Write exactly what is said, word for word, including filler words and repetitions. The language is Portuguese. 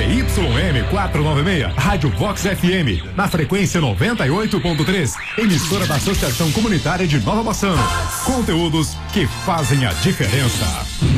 Y M quatrocentos e noventa e seis, Rádio Vox F M, na frequência noventa e oito ponto três, emissora da Associação Comunitária de Nova Bassano. Conteúdos que fazem a diferença.